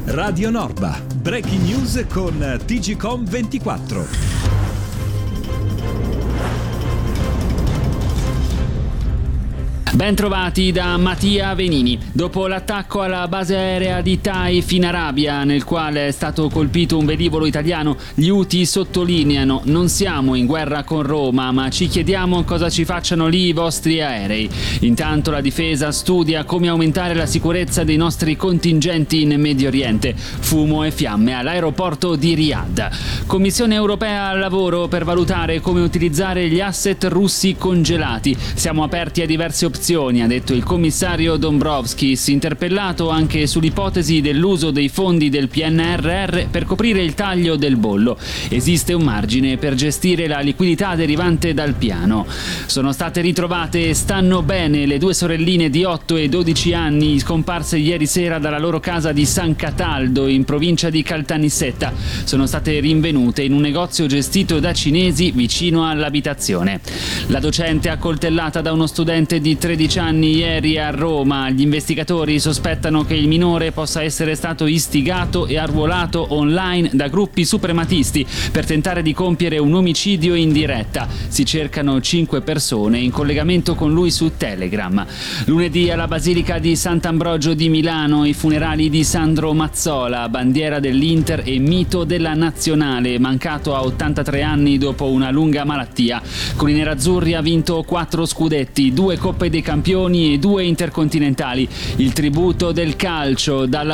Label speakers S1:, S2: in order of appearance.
S1: Radio Norba. Breaking news con TGcom24.
S2: Ben trovati da Mattia Venini. Dopo l'attacco alla base aerea di Taif in Arabia, nel quale è stato colpito un velivolo italiano, gli Houthi sottolineano: non siamo in guerra con Roma, ma ci chiediamo cosa ci facciano lì i vostri aerei. Intanto la difesa studia come aumentare la sicurezza dei nostri contingenti in Medio Oriente. Fumo e fiamme all'aeroporto di Riyadh. Commissione europea al lavoro per valutare come utilizzare gli asset russi congelati. Siamo aperti a diverse opzioni, ha detto il commissario Dombrovskis, interpellato anche sull'ipotesi dell'uso dei fondi del PNRR per coprire il taglio del bollo. Esiste un margine per gestire la liquidità derivante dal piano. Sono state ritrovate e stanno bene le due sorelline di 8 e 12 anni scomparse ieri sera dalla loro casa di San Cataldo, in provincia di Caltanissetta. Sono state rinvenute in un negozio gestito da cinesi vicino all'abitazione. La docente accoltellata da uno studente di 13 anni ieri a Roma. Gli investigatori sospettano che il minore possa essere stato istigato e arruolato online da gruppi suprematisti per tentare di compiere un omicidio in diretta. Si cercano 5 persone in collegamento con lui su Telegram. Lunedì alla Basilica di Sant'Ambrogio di Milano i funerali di Sandro Mazzola, bandiera dell'Inter e mito della nazionale, mancato a 83 anni dopo una lunga malattia. Con i nerazzurri ha vinto 4 scudetti, 2 Coppe dei Campioni e 2 intercontinentali. Il tributo del calcio, dalla